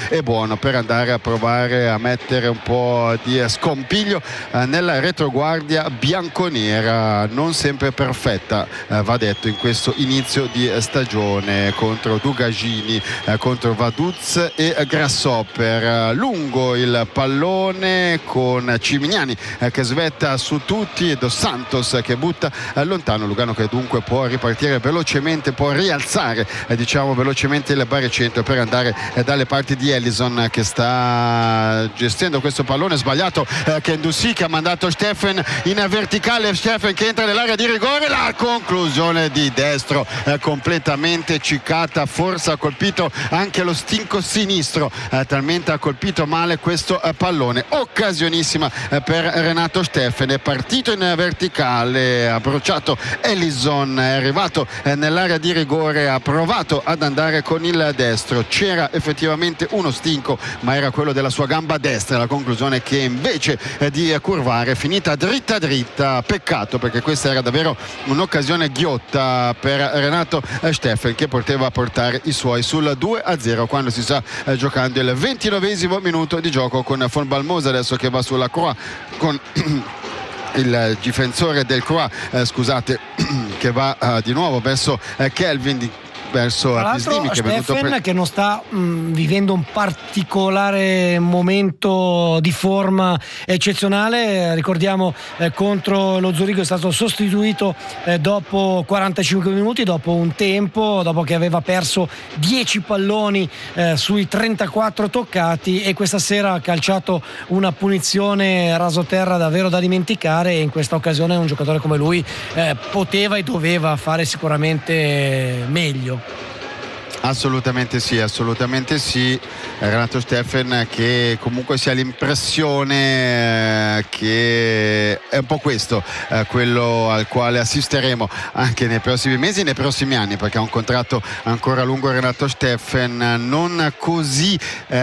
è buono per andare a provare a mettere un po' di scompiglio nella retroguardia bianconera, non sempre perfetta, va detto, in questo inizio di stagione, contro Dugagini, contro Vaduz e Grasshopper. Lungo il pallone con Cimignani che svetta su tutti e Dos Santos che butta lontano. Lugano che dunque può ripartire velocemente, può rialzare diciamo velocemente il baricentro per andare dalle parti di Ellison che sta gestendo questo pallone sbagliato. Kendouzi che ha mandato Steffen in verticale, Steffen che entra nell'area di rigore, la conclusione di destro completamente ciccata, forse ha colpito anche lo stinco sinistro, talmente ha colpito male questo pallone. Occasionissima per Renato Steffen, è partito in verticale, ha bruciato Ellison, è arrivato nell'area di rigore, ha provato ad andare con il destro, c'era effettivamente uno stinco ma era quello della sua gamba destra, la conclusione che invece di curvare è finita dritta dritta. Peccato, perché questa era davvero un'occasione ghiotta per Renato Steffen che poteva portare i suoi sul 2-0 quando si sta giocando il 29esimo minuto di gioco, con Von Balmosa adesso che va sulla Croix con il difensore del Croix che va di nuovo verso Kelvin, verso Apislimi, che è venuto che non sta vivendo un particolare momento di forma eccezionale. Ricordiamo contro lo Zurigo è stato sostituito dopo 45 minuti, dopo un tempo, dopo che aveva perso 10 palloni sui 34 toccati, e questa sera ha calciato una punizione rasoterra davvero da dimenticare, e in questa occasione un giocatore come lui poteva e doveva fare sicuramente meglio. Assolutamente sì. Renato Steffen che comunque si ha l'impressione che è un po' questo quello al quale assisteremo anche nei prossimi mesi e nei prossimi anni, perché ha un contratto ancora lungo Renato Steffen, non così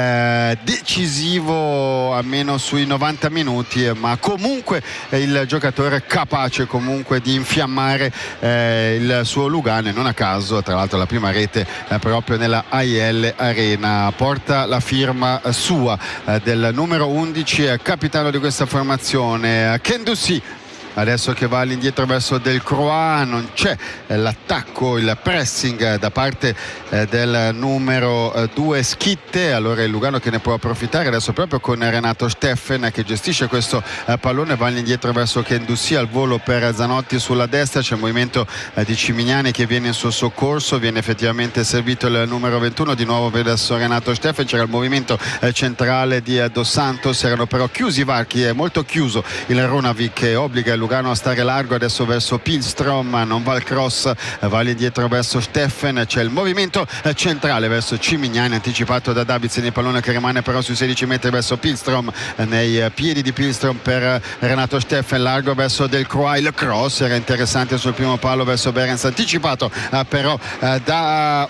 decisivo almeno sui 90 minuti, ma comunque il giocatore capace comunque di infiammare il suo Lugano, e non a caso tra l'altro la prima rete proprio nella AIL Arena porta la firma sua del numero 11, capitano di questa formazione, Kendouzi. Adesso che va all'indietro verso Delcroix, non c'è l'attacco, il pressing da parte del numero 2 Schitte, allora il Lugano che ne può approfittare adesso proprio con Renato Steffen che gestisce questo pallone, va all'indietro verso Kendouzi, al volo per Zanotti sulla destra, c'è il movimento di Cimignani che viene in suo soccorso, viene effettivamente servito il numero 21 di nuovo verso Renato Steffen, c'era il movimento centrale di Dos Santos, erano però chiusi i varchi, è molto chiuso il Runavik che obbliga il Lugano a stare largo adesso verso Pilstrom, non va il cross, va all'indietro verso Steffen, c'è il movimento centrale verso Cimignani anticipato da Davidsen, il pallone che rimane però sui 16 metri verso Pilstrom, nei piedi di Pilstrom per Renato Steffen, largo verso Delcroix, il cross era interessante sul primo palo verso Behrens, anticipato però da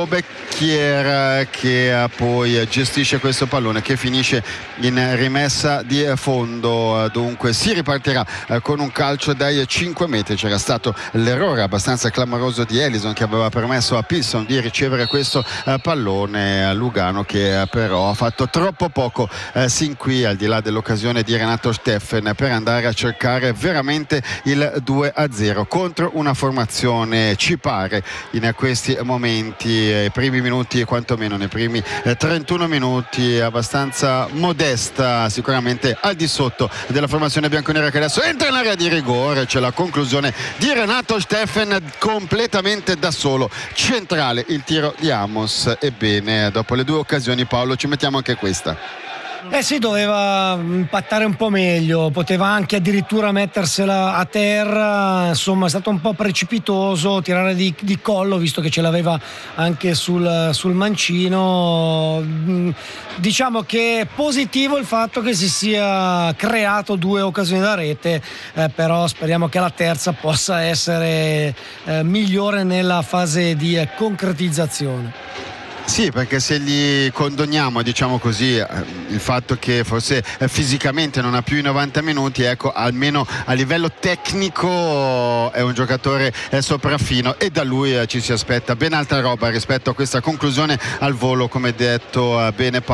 Obecchier che poi gestisce questo pallone che finisce in rimessa di fondo. Dunque si ripartirà con un calcio dai 5 metri, c'era stato l'errore abbastanza clamoroso di Ellison che aveva permesso a Pilson di ricevere questo pallone, a Lugano che però ha fatto troppo poco sin qui, al di là dell'occasione di Renato Steffen, per andare a cercare veramente il 2-0 contro una formazione, ci pare in questi momenti, i primi minuti quantomeno nei primi 31 minuti abbastanza modesta, sicuramente al di sotto della formazione bianconera che adesso entra in area di rigore. C'è la conclusione di Renato Steffen completamente da solo, centrale il tiro di Amos. Ebbene, dopo le due occasioni, Paolo, ci mettiamo anche questa. Sì, doveva impattare un po' meglio, poteva anche addirittura mettersela a terra, insomma è stato un po' precipitoso tirare di collo, visto che ce l'aveva anche sul mancino. Diciamo che è positivo il fatto che si sia creato due occasioni da rete, però speriamo che la terza possa essere migliore nella fase di concretizzazione. Sì, perché se gli condoniamo, diciamo così, il fatto che forse fisicamente non ha più i 90 minuti, ecco, almeno a livello tecnico è un giocatore sopraffino, e da lui ci si aspetta ben altra roba rispetto a questa conclusione al volo, come detto bene Paolo.